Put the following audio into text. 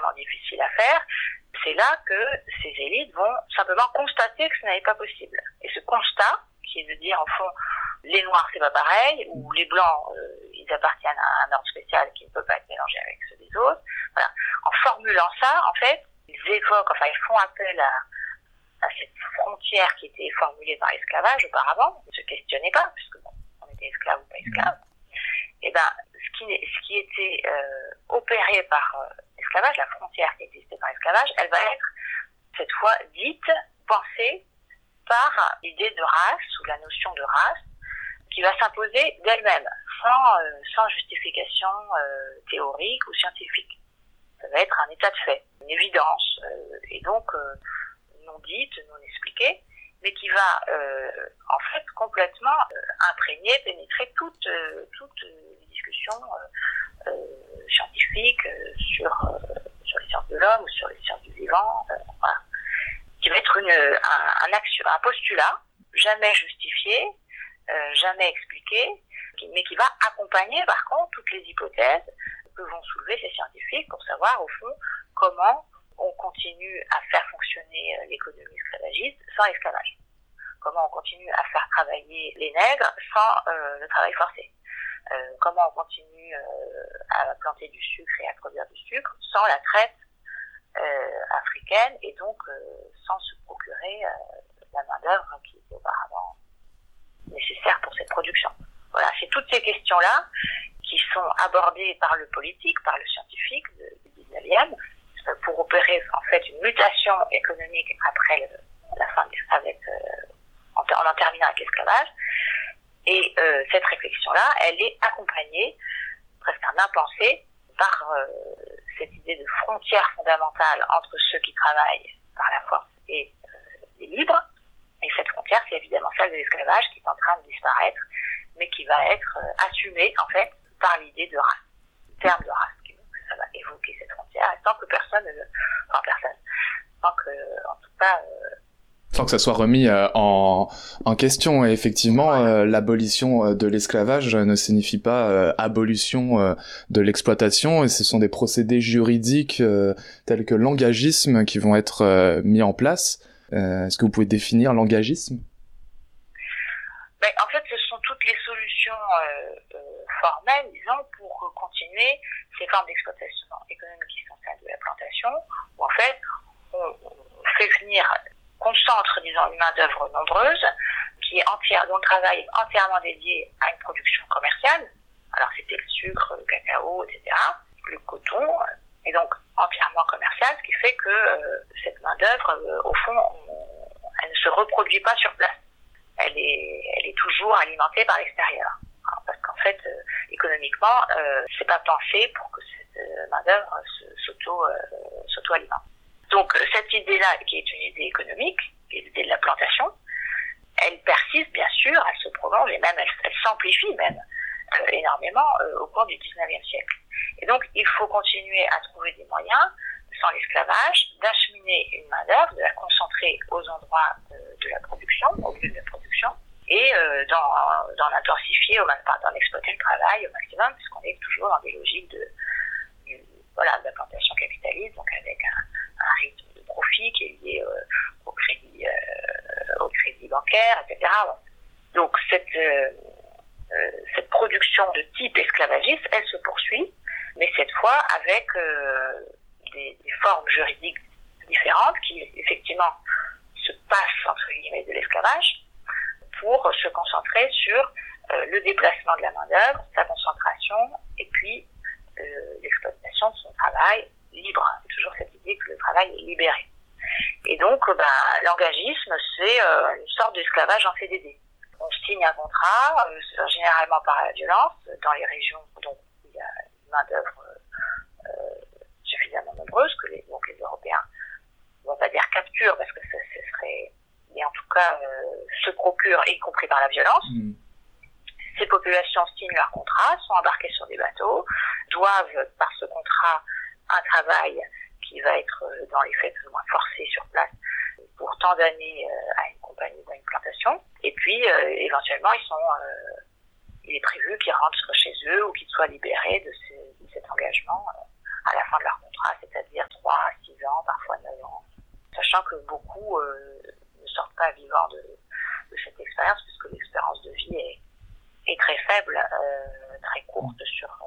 extrêmement difficile à faire, c'est là que ces élites vont simplement constater que ce n'est pas possible. Et ce constat, qui est de dire, au fond, les Noirs, c'est pas pareil, ou les Blancs, ils appartiennent à un ordre spécial qui ne peut pas être mélangé avec ceux des autres. Voilà. En formulant ça, en fait, ils font appel à cette frontière qui était formulée par l'esclavage auparavant. On ne se questionnait pas, puisque bon, on était esclave ou pas esclave. Et ben, ce qui était opéré par l'esclavage, la frontière qui existait par l'esclavage, elle va être cette fois dite, pensée par l'idée de race ou la notion de race qui va s'imposer d'elle-même, sans justification théorique ou scientifique. Ça va être un état de fait, une évidence, et donc non dite, non expliquée, mais qui va en fait complètement imprégner, pénétrer toutes les discussions scientifiques sur les sciences de l'homme ou sur les sciences du vivant, voilà. Qui va être un postulat jamais justifié, jamais expliqué, mais qui va accompagner par contre toutes les hypothèses que vont soulever ces scientifiques pour savoir au fond comment on continue à faire fonctionner l'économie esclavagiste sans l'esclavage. Comment on continue à faire travailler les nègres sans le travail forcé. Comment on continue à planter du sucre et à produire du sucre sans la traite africaine et donc sans se procurer la main-d'œuvre qui était auparavant nécessaire pour cette production. Voilà, c'est toutes ces questions-là qui sont abordées par le politique, par le scientifique du 19e, pour opérer en fait une mutation économique après la fin en en terminant avec l'esclavage. Et cette réflexion-là, elle est accompagnée, presque un impensé, par cette idée de frontière fondamentale entre ceux qui travaillent par la force et les libres. Et cette frontière, c'est évidemment celle de l'esclavage qui est en train de disparaître, mais qui va être assumée, en fait, par l'idée de race, le terme de race, ça va évoquer cette frontière, sans que sans que, en tout cas, sans que ça soit remis en question. Et effectivement, l'abolition de l'esclavage ne signifie pas abolition de l'exploitation, et ce sont des procédés juridiques tels que l'engagisme qui vont être mis en place. Est-ce que vous pouvez définir l'engagisme ? En fait, ce sont toutes les solutions formelles, disons, pour continuer ces formes d'exploitation économique qui sont celles de la plantation, où en fait, on fait venir, concentre, disons, une main-d'œuvre nombreuse, dont le travail est entièrement dédié à une production commerciale. Alors, c'était le sucre, le cacao, etc., le coton, et donc entièrement commerciale, ce qui fait que cette main-d'œuvre, au fond, elle ne se reproduit pas sur place. Elle est toujours alimentée par l'extérieur. Alors, parce qu'en fait, économiquement, c'est pas pensé pour que cette main-d'œuvre s'auto-alimente. Donc, cette idée-là, qui est une idée économique, qui est l'idée de la plantation, elle persiste, bien sûr, elle se prolonge, et même elle s'amplifie même énormément au cours du 19e siècle. Et donc, il faut continuer à trouver des moyens, sans l'esclavage, d'acheminer une main-d'œuvre, de la concentrer aux endroits de la production, au lieu de la production, et d'en intensifier, d'en exploiter le travail au maximum, puisqu'on est toujours dans des logiques de la plantation capitaliste, donc avec un rythme de profit qui est lié au crédit bancaire, etc. Donc cette production de type esclavagiste, elle se poursuit, mais cette fois avec des formes juridiques différentes qui effectivement se passent entre guillemets de l'esclavage pour se concentrer sur le déplacement de la main-d'œuvre, sa concentration et puis l'exploitation de son travail libre. Toujours cette idée que le travail est libéré. Et donc l'engagisme, c'est une sorte d'esclavage en CDD. On signe un contrat, généralement par la violence, dans les régions dont il y a une main-d'œuvre suffisamment nombreuse que les Européens, on va pas dire capturent parce que ce serait, mais en tout cas se procurent, y compris par la violence. Ces populations signent leur contrat, sont embarquées sur des bateaux, doivent par ce contrat un travail qui va être dans les faits plus ou moins forcé sur place pour tant d'années à une compagnie ou à une plantation. Et puis éventuellement il est prévu qu'ils rentrent chez eux ou qu'ils soient libérés de cet engagement à la fin de leur contrat, c'est-à-dire 3 sachant que beaucoup ne sortent pas vivants de cette expérience, puisque l'expérience de vie est très faible, très courte sur